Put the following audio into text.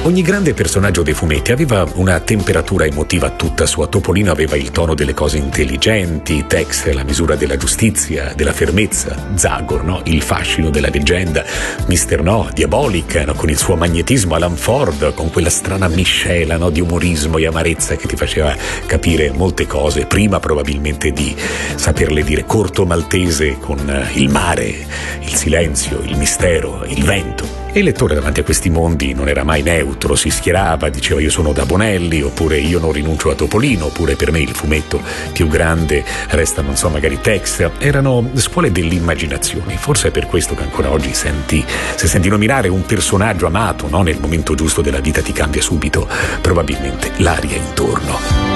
Ogni grande personaggio dei fumetti aveva una temperatura emotiva tutta sua. Topolino aveva il tono delle cose intelligenti, Tex la misura della giustizia, della fermezza, Zagor, no? Il fascino della leggenda, Mr. No, Diabolic, no? Con il suo magnetismo, Alan Ford con quella strana miscela, no? Di umorismo e amarezza che ti faceva capire molte cose, prima probabilmente di saperle dire. Corto Maltese con il mare, il silenzio, il mistero, il vento. E il lettore davanti a questi mondi non era mai neutro, si schierava, diceva io sono da Bonelli, oppure io non rinuncio a Topolino, oppure per me il fumetto più grande resta, non so, magari Tex. Erano scuole dell'immaginazione, forse è per questo che ancora oggi se senti nominare un personaggio amato, no? Nel momento giusto della vita ti cambia subito probabilmente l'aria intorno.